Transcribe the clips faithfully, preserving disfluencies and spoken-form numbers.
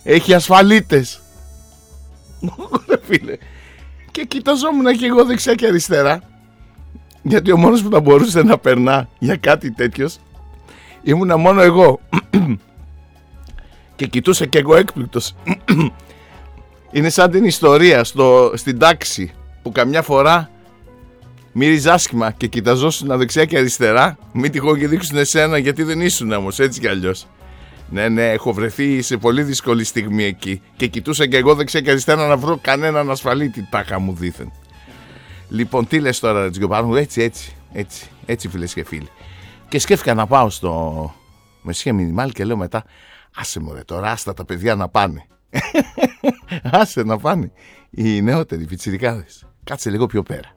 έχει ασφαλίτες. Φίλε. Και κοιταζόμουν και εγώ δεξιά και αριστερά, γιατί ο μόνος που θα μπορούσε να περνά για κάτι τέτοιος ήμουνα μόνο εγώ. Και κοιτούσα και εγώ έκπληκτος. Είναι σαν την ιστορία στο, στην τάξη που καμιά φορά μύριζε άσχημα και κοιταζόσουν δεξιά και αριστερά, μην τυχόν και δείξουν εσένα, γιατί δεν ήσουν όμως, έτσι κι αλλιώς. Ναι, ναι, έχω βρεθεί σε πολύ δύσκολη στιγμή εκεί και κοιτούσα και εγώ δεξιά και αριστερά να βρω κανέναν ασφαλίτη, τάχα μου δήθεν. Λοιπόν, τι λες τώρα, Ρετζιγκοπάνου? Έτσι, έτσι, έτσι, έτσι, φίλες και φίλοι. Και σκέφτηκα να πάω στο Μεσσία Μινιμάλ και λέω μετά, άσε μωρέ τώρα, άστα τα παιδιά να πάνε. Άσε να πάνε οι νεότεροι πιτσιρικάδες. Κάτσε λίγο πιο πέρα.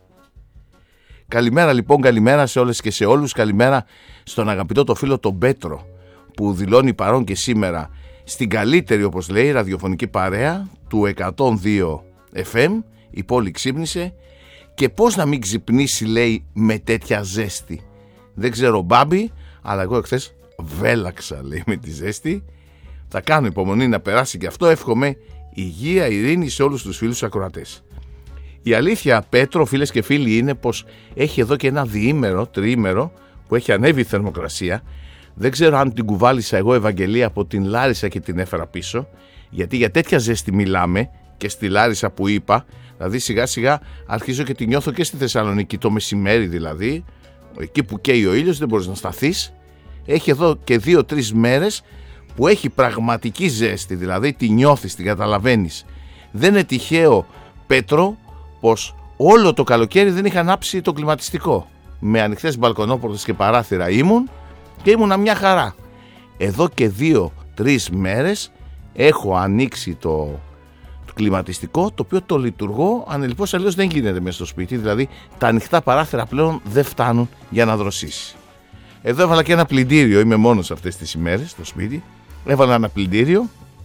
Καλημέρα λοιπόν, καλημέρα σε όλες και σε όλους. Καλημέρα στον αγαπητό το φίλο τον Πέτρο, που δηλώνει παρόν και σήμερα στην καλύτερη, όπως λέει, ραδιοφωνική παρέα του εκατόν δύο εφ εμ. Η πόλη ξύπνησε. Και πώς να μην ξυπνήσει, λέει, με τέτοια ζέστη? Δεν ξέρω Μπάμπη, αλλά εγώ εχθές βέλαξα, λέει, με τη ζέστη. Θα κάνω υπομονή να περάσει και αυτό. Εύχομαι υγεία, ειρήνη σε όλους τους φίλους ακροατές. Η αλήθεια, Πέτρο, φίλες και φίλοι, είναι πως έχει εδώ και ένα διήμερο, τριήμερο που έχει ανέβει η θερμοκρασία. Δεν ξέρω αν την κουβάλισα εγώ, Ευαγγελία, από την Λάρισα και την έφερα πίσω, γιατί για τέτοια ζέστη μιλάμε και στη Λάρισα που είπα. Δηλαδή σιγά σιγά αρχίζω και τη νιώθω και στη Θεσσαλονίκη, το μεσημέρι δηλαδή, εκεί που καίει ο ήλιος, δεν μπορείς να σταθείς. Έχει εδώ και δύο-τρεις μέρες που έχει πραγματική ζέστη, δηλαδή τη νιώθεις, την καταλαβαίνεις. Δεν είναι τυχαίο, Πέτρο, πως όλο το καλοκαίρι δεν είχα ανάψει το κλιματιστικό. Με ανοιχτές μπαλκονόπορτες και παράθυρα ήμουν και ήμουνα μια χαρά. Εδώ και δύο-τρεις μέρες έχω ανοίξει το κλιματιστικό, το οποίο το λειτουργώ ανελιπώς, αλλιώς δεν γίνεται μέσα στο σπίτι. Δηλαδή τα ανοιχτά παράθυρα πλέον δεν φτάνουν για να δροσίσει. Εδώ έβαλα και ένα πλυντήριο, είμαι μόνος αυτές τις ημέρες στο σπίτι. Έβαλα ένα πλυντήριο,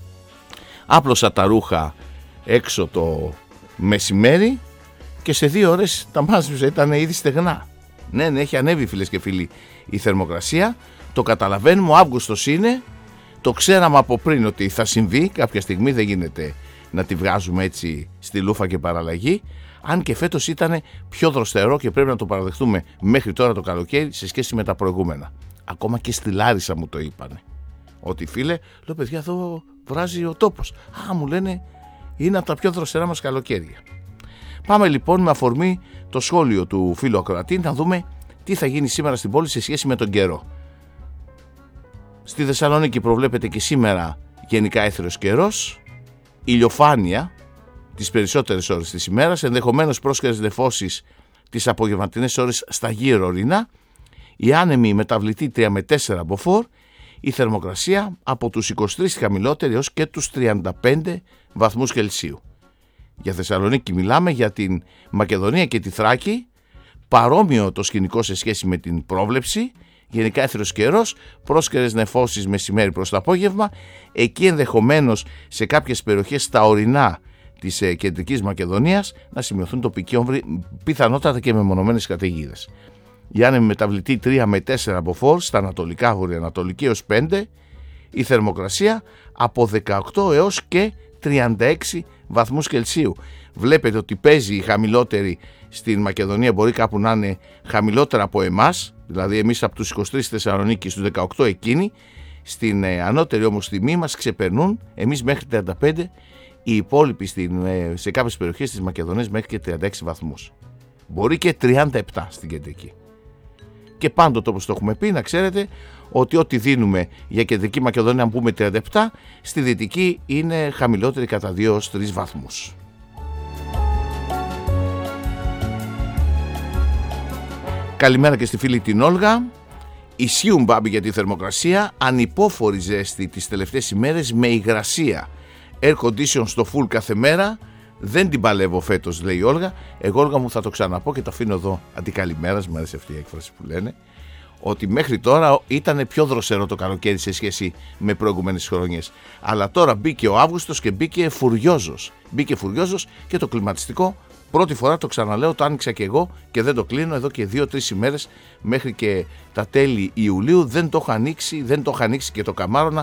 άπλωσα τα ρούχα έξω το μεσημέρι και σε δύο ώρες τα μάζεψα, ήταν ήδη στεγνά. Ναι, ναι, έχει ανέβει, φίλες και φίλοι, η θερμοκρασία. Το καταλαβαίνουμε, ο Αύγουστος είναι, το ξέραμε από πριν ότι θα συμβεί κάποια στιγμή, δεν γίνεται να τη βγάζουμε έτσι στη λούφα και παραλλαγή. Αν και φέτος ήταν πιο δροστερό και πρέπει να το παραδεχτούμε μέχρι τώρα το καλοκαίρι σε σχέση με τα προηγούμενα. Ακόμα και στη Λάρισα μου το είπανε. Ότι φίλε, λέω παιδιά, εδώ βράζει ο τόπος. Α, μου λένε, είναι από τα πιο δροστερά μας καλοκαίρια. Πάμε λοιπόν με αφορμή το σχόλιο του φίλου ακροατή να δούμε τι θα γίνει σήμερα στην πόλη σε σχέση με τον καιρό. Στη Θεσσαλονίκη προβλέπεται και σήμερα γενικά έθριος καιρός, ηλιοφάνεια τις περισσότερες ώρες της ημέρας, ενδεχομένως πρόσκαιρες νεφώσεις τις απογευματινές ώρες στα γύρω ορεινά, η άνεμη μεταβλητή τρία με τέσσερα μποφόρ, η θερμοκρασία από τους είκοσι τρεις χαμηλότερη έως και τους τριάντα πέντε βαθμούς Κελσίου. Για Θεσσαλονίκη μιλάμε, για την Μακεδονία και τη Θράκη παρόμοιο το σκηνικό σε σχέση με την πρόβλεψη, γενικά έθριος καιρός, πρόσκαιρες νεφώσεις μεσημέρι προς το απόγευμα, εκεί ενδεχομένως σε κάποιες περιοχές στα ορεινά της ε, κεντρικής Μακεδονίας να σημειωθούν τοπικοί όμβροι, πιθανότατα και μεμονωμένες καταιγίδες. Η άνεμη μεταβλητή τρία με τέσσερα μποφόρ, στα ανατολικά, βορειοανατολική έως πέντε, η θερμοκρασία από δεκαοκτώ έως και τριάντα έξι βαθμούς Κελσίου. Βλέπετε ότι παίζει η χαμηλότερη στην Μακεδονία, μπορεί κάπου να είναι χαμηλότερα από εμάς, δηλαδή εμείς από τους είκοσι τρεις Θεσσαλονίκη στους δεκαοκτώ εκείνοι, στην ε, ανώτερη όμως τιμή μας ξεπερνούν, εμείς μέχρι τριάντα πέντε, οι υπόλοιποι στην, ε, σε κάποιες περιοχές της Μακεδονίας μέχρι και τριάντα έξι βαθμούς. Μπορεί και τριάντα επτά στην κεντρική. Και πάντοτε, όπως το έχουμε πει, να ξέρετε ότι ό,τι δίνουμε για κεντρική Μακεδονία, αν πούμε τριάντα επτά, στη δυτική είναι χαμηλότερη κατά δύο έως τρεις βαθμούς. Καλημέρα και στη φίλη την Όλγα. Ισχύουν, Μπάμπη, για τη θερμοκρασία, ανυπόφορη ζέστη τις τελευταίες ημέρες με υγρασία. Air condition στο full κάθε μέρα. Δεν την παλεύω φέτος, λέει η Όλγα. Εγώ, Όλγα μου, θα το ξαναπώ και το αφήνω εδώ αντικαλημέρας, μου αρέσει αυτή η έκφραση που λένε, ότι μέχρι τώρα ήταν πιο δροσερό το καλοκαίρι σε σχέση με προηγούμενες χρονιές. Αλλά τώρα μπήκε ο Αύγουστος και μπήκε φουριόζος. Μπήκε φουριόζος και το κλιματιστικό, πρώτη φορά το ξαναλέω, το άνοιξα και εγώ και δεν το κλείνω εδώ και δύο-τρεις ημέρες μέχρι και τα τέλη Ιουλίου. Δεν το έχω ανοίξει, δεν το έχω ανοίξει και το καμάρωνα